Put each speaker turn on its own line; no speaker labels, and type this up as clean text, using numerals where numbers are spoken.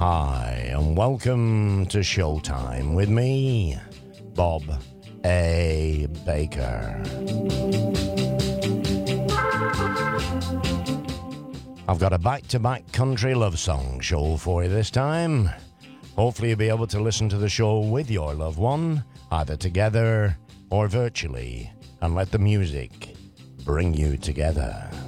Hi, and welcome to Showtime with me, Bob A. Baker. I've got a back-to-back country love song show for you this time. Hopefully you'll be able to listen to the show with your loved one, either together or virtually, and let the music bring you together.